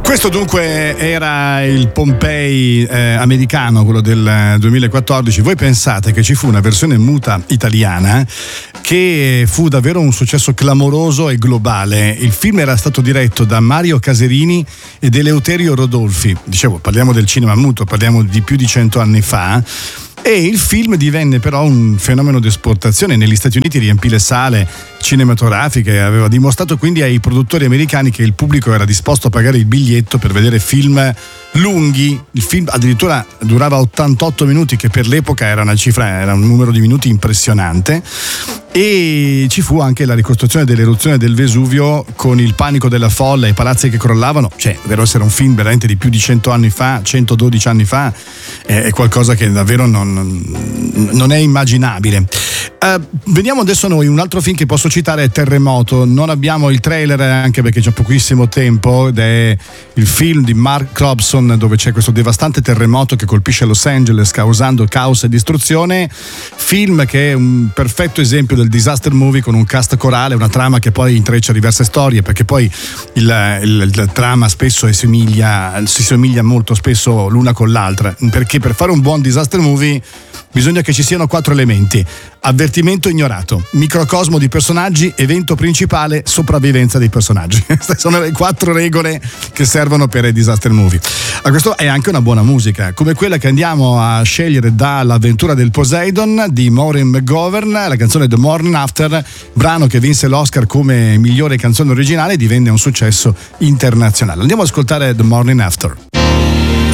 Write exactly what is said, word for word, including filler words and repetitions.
Questo dunque era il Pompei eh, americano, quello del duemilaquattordici. Voi pensate che ci fu una versione muta italiana che fu davvero un successo clamoroso e globale. Il film era stato diretto da Mario Caserini ed Eleuterio Rodolfi. Dicevo, parliamo del cinema muto, parliamo di più di cento anni fa. E il film divenne però un fenomeno di esportazione. Negli Stati Uniti riempì le sale cinematografiche, aveva dimostrato quindi ai produttori americani che il pubblico era disposto a pagare il biglietto per vedere film lunghi. Il film addirittura durava ottantotto minuti, che per l'epoca era una cifra, era un numero di minuti impressionante. E ci fu anche la ricostruzione dell'eruzione del Vesuvio con il panico della folla e i palazzi che crollavano. Cioè, deve essere un film veramente di più di cento anni fa, centododici anni fa, è qualcosa che davvero non, non è immaginabile. Uh, veniamo adesso a noi. Un altro film che posso citare è Terremoto. Non abbiamo il trailer anche perché c'è pochissimo tempo, ed è il film di Mark Robson, dove c'è questo devastante terremoto che colpisce Los Angeles causando caos e distruzione. Film che è un perfetto esempio del disaster movie, con un cast corale, una trama che poi intreccia diverse storie, perché poi il, il, il trama spesso si somiglia, si somiglia molto spesso l'una con l'altra, perché per fare un buon disaster movie bisogna che ci siano quattro elementi: avvertimento ignorato, microcosmo di personaggi, evento principale, sopravvivenza dei personaggi. Queste sono le quattro regole che servono per i disaster movie. A questo è anche una buona musica, come quella che andiamo a scegliere dall'avventura del Poseidon di Maureen McGovern, la canzone The Morning After, brano che vinse l'Oscar come migliore canzone originale e divenne un successo internazionale. Andiamo ad ascoltare The Morning After.